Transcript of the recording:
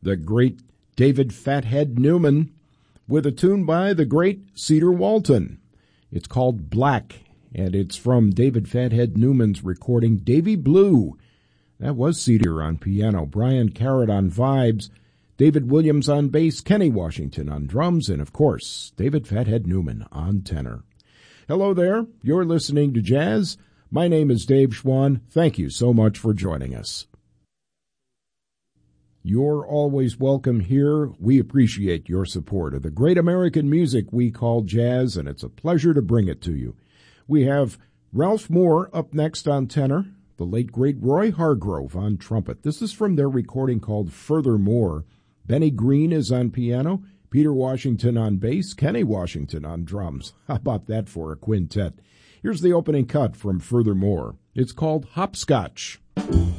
the great David Fathead Newman, with a tune by the great Cedar Walton. It's called Black, and it's from David Fathead Newman's recording Davy Blue. That was Cedar on piano, Brian Carrot on vibes, David Williams on bass, Kenny Washington on drums, and of course, David Fathead Newman on tenor. Hello there, you're listening to Jazz. My name is Dave Schwann. Thank you so much for joining us. You're always welcome here. We appreciate your support of the great American music we call jazz, and it's a pleasure to bring it to you. We have Ralph Moore up next on tenor, the late great Roy Hargrove on trumpet. This is from their recording called Furthermore. Benny Green is on piano, Peter Washington on bass, Kenny Washington on drums. How about that for a quintet? Here's the opening cut from Furthermore. It's called Hopscotch.